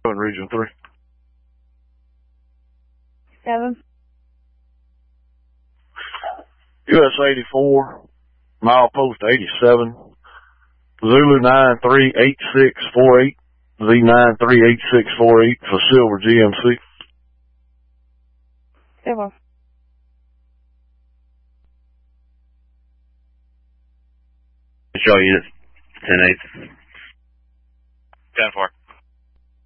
in Region 3. 7. US 84, milepost 87, Zulu 938648, Z938648 for Silver GMC. 7. Control units, 10-8. 10-4.